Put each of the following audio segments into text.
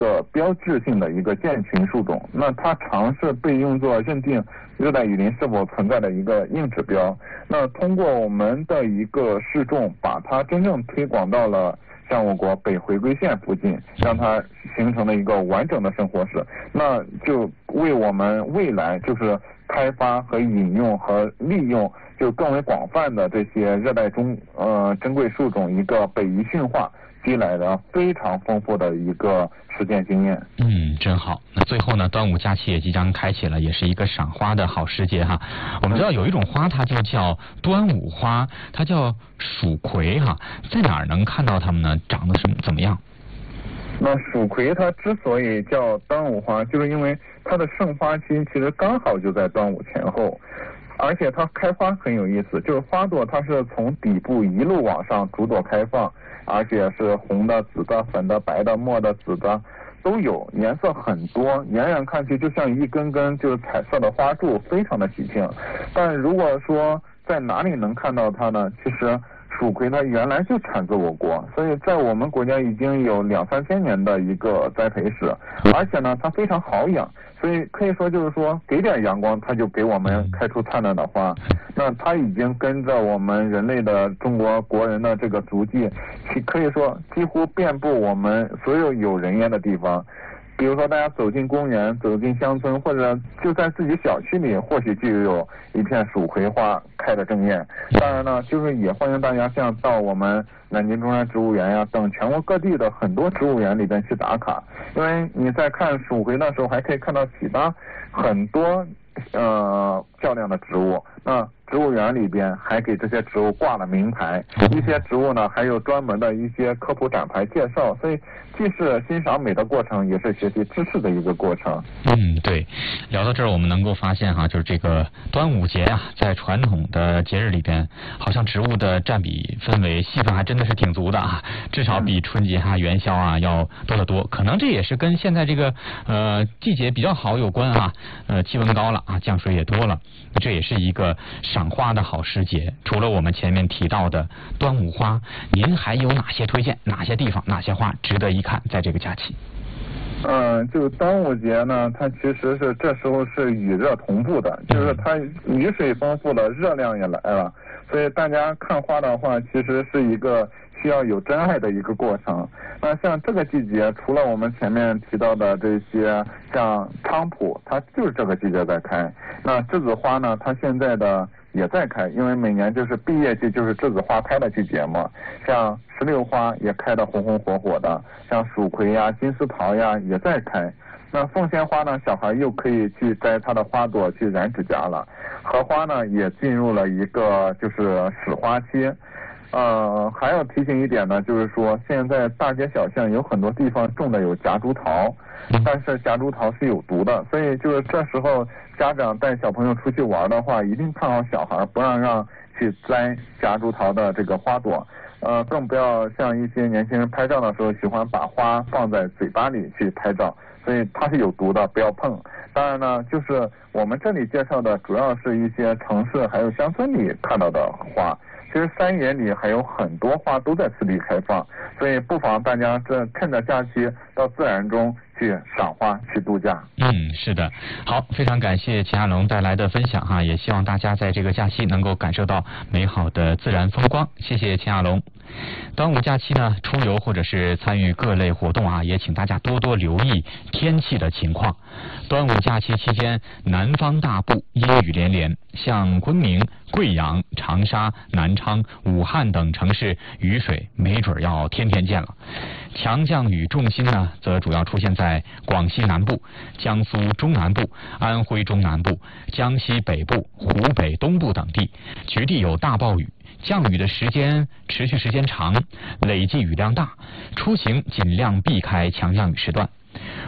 标志性的一个建群树种，那它常是被用作认定热带雨林是否存在的一个硬指标。那通过我们的一个试种，把它真正推广到了像我国北回归线附近，让它形成了一个完整的生活史，那就为我们未来就是开发和引用和利用就更为广泛的这些热带珍贵树种一个北移驯化积累了非常丰富的一个实践经验。 真好。那最后呢，端午假期也即将开启了，也是一个赏花的好时节哈。我们知道有一种花，它就叫端午花，它叫蜀葵哈，在哪儿能看到它们呢？长得怎么样？ 那蜀葵它之所以叫端午花，就是因为它的盛花期其实刚好就在端午前后。而且它开花很有意思，就是花朵它是从底部一路往上逐朵开放，而且是红的、紫的、粉的、白的、墨的、紫的都有，颜色很多，远远看去就像一根根就是彩色的花柱，非常的喜庆。但如果说在哪里能看到它呢？其实蜀葵它原来就产自我国，所以在我们国家已经有2-3千年的一个栽培史，而且呢它非常好养，所以可以说就是说给点阳光它就给我们开出灿烂的花。那它已经跟着我们人类的中国国人的这个足迹，可以说几乎遍布我们所有有人烟的地方。比如说大家走进公园、走进乡村，或者就在自己小区里，或许就有一片蜀葵花开得正艳。当然呢，就是也欢迎大家像到我们南京中山植物园呀等全国各地的很多植物园里边去打卡，因为你在看蜀葵的时候还可以看到其他很多漂亮的植物。那植物园里边还给这些植物挂了名牌，一些植物呢还有专门的一些科普展牌介绍，所以既是欣赏美的过程，也是学习知识的一个过程。 对。聊到这儿，我们能够发现哈，就是这个端午节啊，在传统的节日里边，好像植物的占比氛围戏份还真的是挺足的啊，至少比春节啊、元宵啊要多得多。可能这也是跟现在这个季节比较好有关啊，气温高了啊，降水也多了，这也是一个赏花的好时节。除了我们前面提到的端午花，您还有哪些推荐？哪些地方、哪些花值得一看？在这个假期？ 就端午节呢，它其实是这时候是雨热同步的，就是它雨水丰富了，热量也来了，所以大家看花的话，其实是一个需要有真爱的一个过程。那像这个季节，除了我们前面提到的这些，像菖蒲，它就是这个季节在开。那栀子花呢，它现在的也在开，因为每年就是毕业季，就是栀子花开的季节嘛。像石榴花也开得红红火火的，像蜀葵呀、金丝桃呀也在开。那凤仙花呢，小孩又可以去摘它的花朵去染指甲了。荷花呢，也进入了一个就是始花期。还要提醒一点呢，就是说现在大街小巷有很多地方种的有夹竹桃，但是夹竹桃是有毒的，所以就是这时候家长带小朋友出去玩的话，一定看好小孩，不让去摘夹竹桃的这个花朵。更不要像一些年轻人拍照的时候喜欢把花放在嘴巴里去拍照，所以它是有毒的，不要碰。当然呢，就是我们这里介绍的主要是一些城市还有乡村里看到的花，其实山野里还有很多花都在此地开放，所以不妨大家趁着假期到自然中去赏花去度假。 是的。好，非常感谢秦亚龙带来的分享哈，也希望大家在这个假期能够感受到美好的自然风光。谢谢秦亚龙。端午假期呢，出游或者是参与各类活动啊，也请大家多多留意天气的情况。端午假期期间，南方大部阴雨连连，像昆明、贵阳、长沙、南昌、武汉等城市雨水没准要天天见了。强降雨重心呢，则主要出现在广西南部、江苏中南部、安徽中南部、江西北部、湖北东部等地，局地有大暴雨。降雨的持续时间长，累计雨量大，出行尽量避开强降雨时段。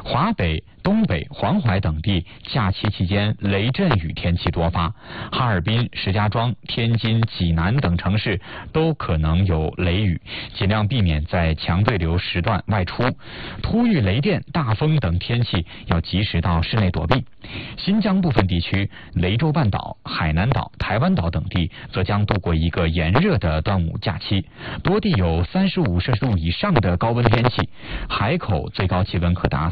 华北、东北、黄淮等地假期期间雷阵雨天气多发，哈尔滨、石家庄、天津、济南等城市都可能有雷雨，尽量避免在强对流时段外出。突遇雷电、大风等天气要及时到室内躲避。新疆部分地区、雷州半岛、海南岛、台湾岛等地则将度过一个炎热的端午假期，多地有35摄氏度以上的高温天气，海口最高气温可达